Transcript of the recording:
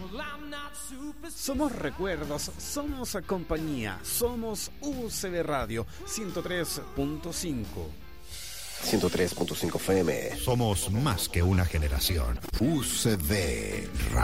Somos recuerdos, somos compañía, somos UCB Radio 103.5. 103.5 FM. Somos más que una generación. UCB Radio.